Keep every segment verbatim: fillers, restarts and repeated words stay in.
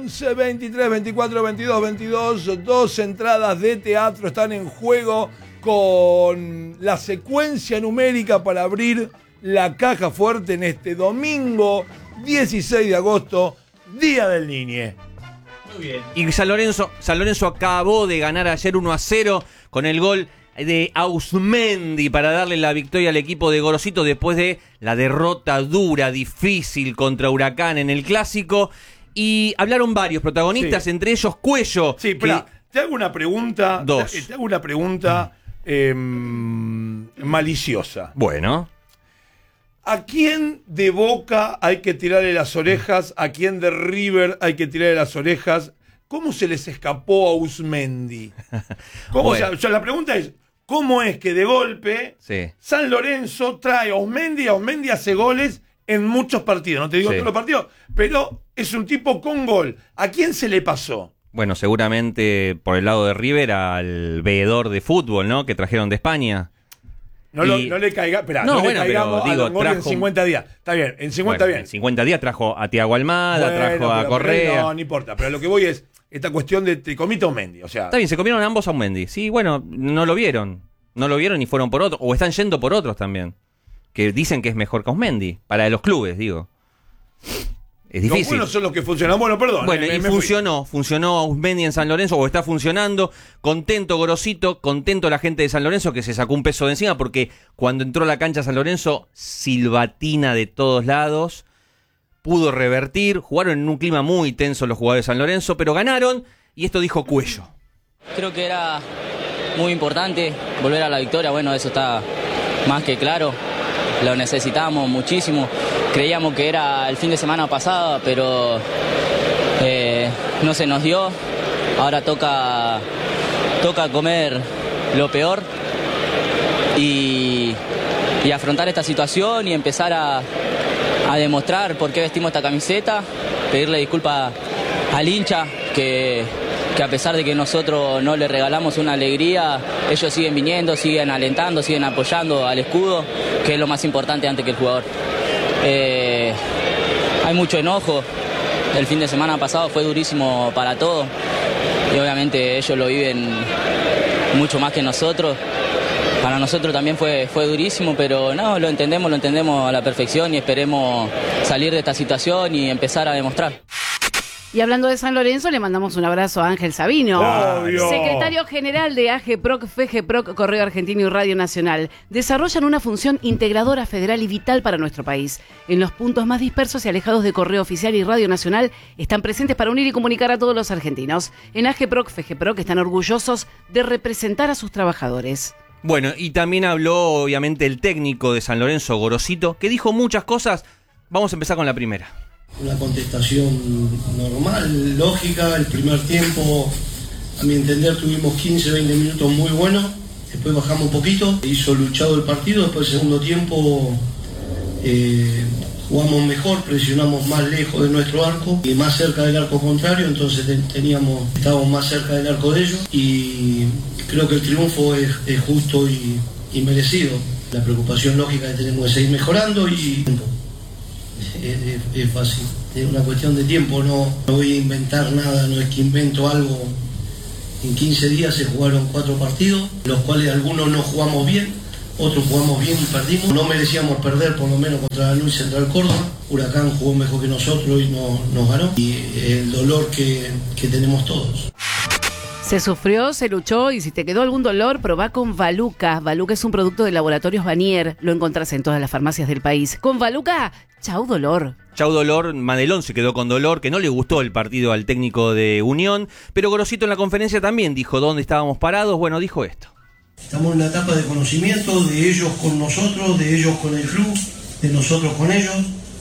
once, veintitrés, veinticuatro, veintidós, veintidós. Dos entradas de teatro están en juego con la secuencia numérica para abrir la caja fuerte en este domingo dieciséis de agosto, Día del Niñe. Muy bien. Y San Lorenzo, San Lorenzo acabó de ganar ayer uno a cero con el gol de Auzmendi para darle la victoria al equipo de Gorosito después de la derrota dura, difícil contra Huracán en el Clásico. Y hablaron varios protagonistas, sí. Entre ellos Cuello. Sí, pero que... te hago una pregunta. Dos. Te, te hago una pregunta eh, maliciosa. Bueno. ¿A quién de Boca hay que tirarle las orejas? ¿A quién de River hay que tirarle las orejas? ¿Cómo se les escapó a Auzmendi? ¿Cómo, bueno. o, sea, o sea, la pregunta es, ¿cómo es que de golpe sí. San Lorenzo trae a Auzmendi y Auzmendi hace goles en muchos partidos? No te digo sí. todos los partidos, pero es un tipo con gol. ¿A quién se le pasó? Bueno, seguramente por el lado de River al veedor de fútbol, ¿no? Que trajeron de España. No, y... lo, no le caiga, esperá, no, no bueno, le caigamos pero, digo, a trajo... en cincuenta días. Está bien, en cincuenta bueno, bien. En cincuenta días trajo a Tiago Almada, bueno, trajo a Correa. Pero no, no importa. Pero lo que voy es esta cuestión de te comiste a Auzmendi. O sea... Está bien, se comieron ambos a Auzmendi. Sí, bueno, no lo vieron. No lo vieron y fueron por otros. O están yendo por otros también. Que dicen que es mejor que Auzmendi. Para los clubes, digo. Es difícil. Los buenos son los que funcionan. Bueno, perdón. Bueno, eh, y funcionó. Fui. Funcionó Auzmendi en San Lorenzo, o está funcionando. Contento Gorosito, contento la gente de San Lorenzo que se sacó un peso de encima, porque cuando entró a la cancha San Lorenzo, silbatina de todos lados. Pudo revertir. Jugaron en un clima muy tenso los jugadores de San Lorenzo, pero ganaron. Y esto dijo Cuello. Creo que era muy importante volver a la victoria. Bueno, eso está más que claro. Lo necesitamos muchísimo. Creíamos que era el fin de semana pasado, pero eh, no se nos dio. Ahora toca, toca comer lo peor y, y afrontar esta situación y empezar a, a demostrar por qué vestimos esta camiseta, pedirle disculpas al hincha que, que a pesar de que nosotros no le regalamos una alegría, ellos siguen viniendo, siguen alentando, siguen apoyando al escudo, que es lo más importante antes que el jugador. Eh, hay mucho enojo, el fin de semana pasado fue durísimo para todos y obviamente ellos lo viven mucho más que nosotros. Para nosotros también fue, fue durísimo, pero no, lo entendemos, lo entendemos a la perfección y esperemos salir de esta situación y empezar a demostrar. Y hablando de San Lorenzo, le mandamos un abrazo a Ángel Sabino, Obvio. secretario general de AGEPROC, FEGEPROC, Correo Argentino y Radio Nacional. Desarrollan una función integradora, federal y vital para nuestro país. En los puntos más dispersos y alejados de Correo Oficial y Radio Nacional están presentes para unir y comunicar a todos los argentinos. En AGEPROC, FEGEPROC están orgullosos de representar a sus trabajadores. Bueno, y también habló obviamente el técnico de San Lorenzo, Gorosito, que dijo muchas cosas. Vamos a empezar con la primera. Una contestación normal, lógica. El primer tiempo, a mi entender, tuvimos quince, veinte minutos muy buenos. Después bajamos un poquito, hizo luchado el partido. Después el segundo tiempo eh, jugamos mejor, presionamos más lejos de nuestro arco y más cerca del arco contrario. Entonces teníamos, estábamos más cerca del arco de ellos y creo que el triunfo es, es justo y, y merecido. La preocupación lógica es que tenemos que seguir mejorando y... Es, es, es fácil, es una cuestión de tiempo, no, no voy a inventar nada, no es que invento algo. En quince días se jugaron cuatro partidos, los cuales algunos no jugamos bien, otros jugamos bien y perdimos. No merecíamos perder, por lo menos contra la Lanús Central Córdoba. Huracán jugó mejor que nosotros y no, nos ganó. Y el dolor que, que tenemos todos. Se sufrió, se luchó y si te quedó algún dolor, probá con Valuca. Valuca es un producto de Laboratorios Vanier. Lo encontrás en todas las farmacias del país. Con Valuca, chau dolor. Chau dolor, Madelón se quedó con dolor, que no le gustó el partido al técnico de Unión. Pero Gorosito en la conferencia también dijo dónde estábamos parados. Bueno, dijo esto. Estamos en una etapa de conocimiento de ellos con nosotros, de ellos con el club, de nosotros con ellos,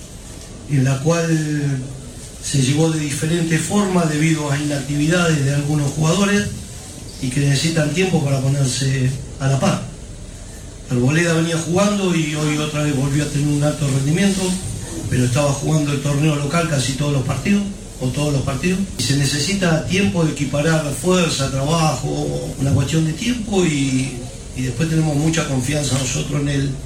en la cual... se llevó de diferentes formas debido a inactividades de algunos jugadores y que necesitan tiempo para ponerse a la par. Arboleda venía jugando y hoy otra vez volvió a tener un alto rendimiento, pero estaba jugando el torneo local casi todos los partidos, o todos los partidos. Y se necesita tiempo de equiparar fuerza, trabajo, una cuestión de tiempo y, y después tenemos mucha confianza nosotros en el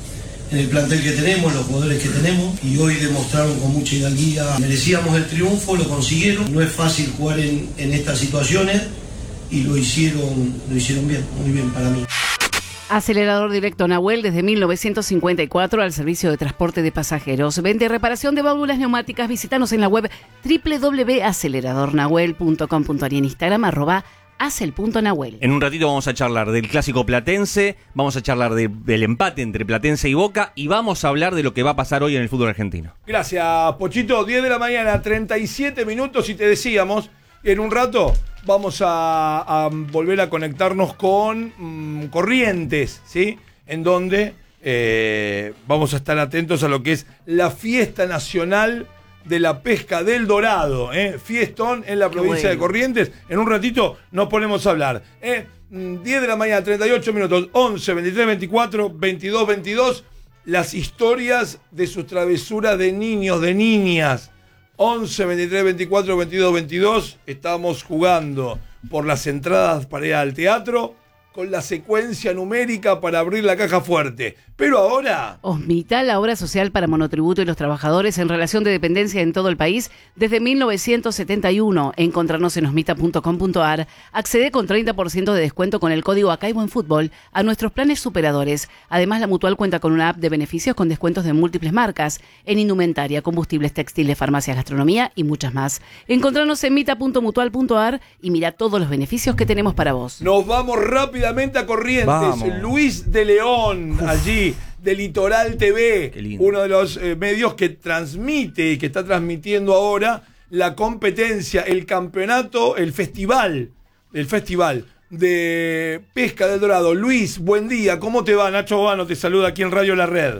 en el plantel que tenemos, los jugadores que tenemos, y hoy demostraron con mucha hidalguía. Merecíamos el triunfo, lo consiguieron. No es fácil jugar en, en estas situaciones y lo hicieron, lo hicieron bien, muy bien para mí. Acelerador Directo Nahuel, desde mil novecientos cincuenta y cuatro al servicio de transporte de pasajeros. Vende reparación de válvulas neumáticas. Visítanos en la web doble u doble u doble u punto acelerador nahuel punto com punto a r y en Instagram arroba acel punto nahuel. En un ratito vamos a charlar del clásico platense, vamos a charlar de, del empate entre Platense y Boca y vamos a hablar de lo que va a pasar hoy en el fútbol argentino. Gracias, Pochito. diez de la mañana, treinta y siete minutos, y te decíamos, en un rato vamos a, a volver a conectarnos con mmm, Corrientes, ¿sí? En donde eh, vamos a estar atentos a lo que es la fiesta nacional de la pesca del Dorado, ¿eh? Fiestón en la provincia bueno. de Corrientes. En un ratito nos ponemos a hablar. ¿eh? diez de la mañana, treinta y ocho minutos, once, veintitrés, veinticuatro, veintidós, veintidós. Las historias de sus travesuras de niños, de niñas. once, veintitrés, veinticuatro, veintidós, veintidós. Estamos jugando por las entradas para ir al teatro con la secuencia numérica para abrir la caja fuerte. Pero ahora... Osmita, la obra social para monotributo y los trabajadores en relación de dependencia en todo el país desde mil novecientos setenta y uno. Encontrarnos en osmita punto com punto a r. Accede con treinta por ciento de descuento con el código Acaibo en Fútbol a nuestros planes superadores. Además, la Mutual cuenta con una app de beneficios con descuentos de múltiples marcas en indumentaria, combustibles, textiles, farmacias, gastronomía y muchas más. Encontrarnos en mita punto mutual punto a r y mira todos los beneficios que tenemos para vos. Nos vamos rápidamente a Corrientes. Vamos. Luis de León, Uf. allí, de Litoral T V, uno de los eh, medios que transmite y que está transmitiendo ahora la competencia, el campeonato, el festival, el festival de pesca del Dorado. Luis, buen día, ¿cómo te va? Nacho Bano te saluda aquí en Radio La Red.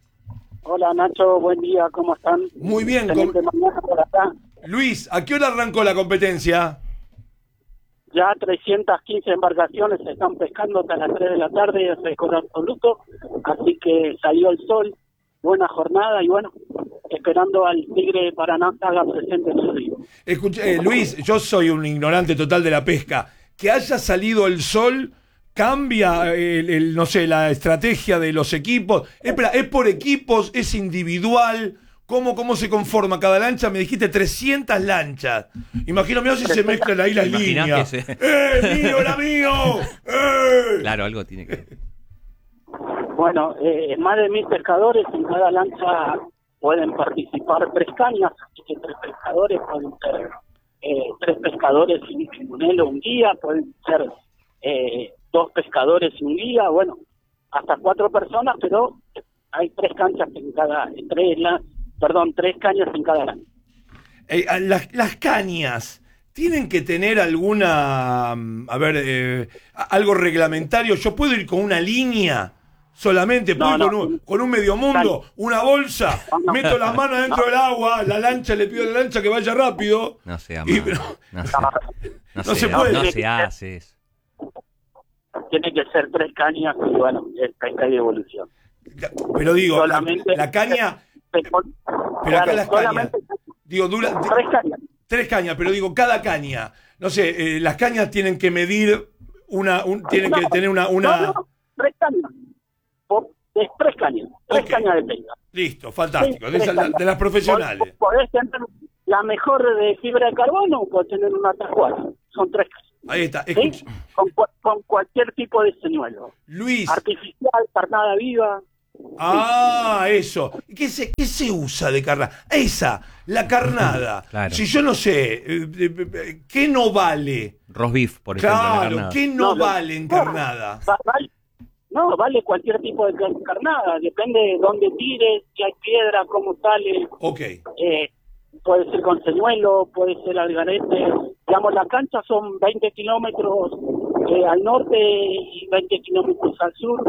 Hola Nacho, buen día, ¿cómo están? Muy bien. Com- por acá. Luis, ¿a qué hora arrancó la competencia? Ya trescientas quince embarcaciones se están pescando hasta las tres de la tarde, es récord absoluto, así que salió el sol, buena jornada y bueno, esperando al Tigre de Paraná haga presente en su río. Escucha, eh, Luis, yo soy un ignorante total de la pesca. Que haya salido el sol cambia el, el no sé, la estrategia de los equipos. Es, es por equipos, es individual. ¿Cómo, ¿Cómo se conforma cada lancha? Me dijiste trescientas lanchas. Imagino mío si se mezclan ahí las líneas. Se... ¡Eh, mío, la mío! ¡Eh! Claro, algo tiene que... Bueno, eh, más de mil pescadores en cada lancha pueden participar tres cañas, así que tres pescadores pueden ser eh, tres pescadores y un timonelo un día, pueden ser eh, dos pescadores y un día, bueno, hasta cuatro personas, pero hay tres canchas en cada, tres la, perdón, tres cañas en cada lancha. Eh, las, las cañas tienen que tener alguna, a ver, eh, algo reglamentario. Yo puedo ir con una línea solamente, puedo no, ir no. Con, un, con un medio mundo, una bolsa, no, no. meto las manos dentro no. del agua, la lancha, le pido a la lancha que vaya rápido. No se y, pero, no, se, no, no se, se puede. No, no se hace eso. Tiene que ser tres cañas y bueno, es pesca y evolución. Pero digo, solamente la, la caña... Pero claro, acá las cañas, digo, dura, tres cañas. Tres cañas, pero digo, cada caña, no sé, eh, las cañas tienen que medir una, un, tienen no, que tener una... una... No, no, tres cañas. Es tres cañas, tres okay. cañas de pesca. Listo, fantástico, sí, de, esa, de las profesionales. Podés tener la mejor de fibra de carbono o podés tener una tajuana, son tres cañas. Ahí está, ¿sí? con, con cualquier tipo de señuelo. Luis. Artificial, carnada viva. Ah, sí. Eso. ¿Qué se, ¿Qué se usa de carnada? Esa, la carnada. Claro. Si yo no sé, ¿qué no vale? Roast beef, por ejemplo. Claro, ¿qué no, no vale en carnada? No, vale, no, vale cualquier tipo de carnada. Depende de dónde tires, si hay piedra, cómo sale. Ok. Eh, puede ser con señuelo, puede ser algarete. Digamos, la cancha son veinte kilómetros eh, al norte y veinte kilómetros al sur.